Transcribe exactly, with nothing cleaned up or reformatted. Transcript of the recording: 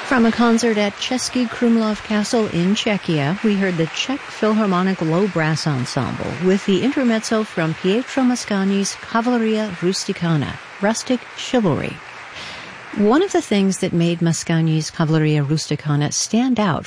From a concert at Český Krumlov Castle in Czechia, we heard the Czech Philharmonic Low Brass Ensemble with the intermezzo from Pietro Mascagni's Cavalleria Rusticana, Rustic Chivalry. One of the things that made Mascagni's Cavalleria Rusticana stand out